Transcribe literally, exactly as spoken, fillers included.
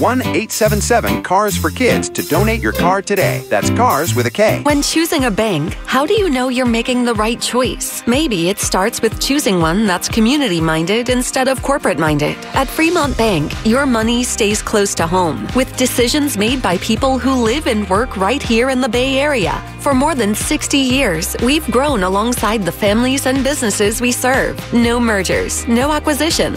one eight seven seven CARS for Kids to donate your card today. That's CARS with a K. When choosing a bank, how do you know you're making the right choice? Maybe it starts with choosing one that's community-minded instead of corporate-minded. At Fremont Bank, your money stays close to home, with decisions made by people who live and work right here in the Bay Area. For more than sixty years, we've grown alongside the families and businesses we serve. No mergers, no acquisitions.